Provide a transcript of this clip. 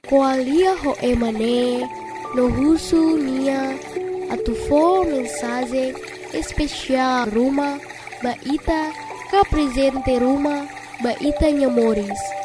Koalia ho emane no husu nia atufo mensagem especial Ruma ba ita ka presente Ruma ba ita nyamoris.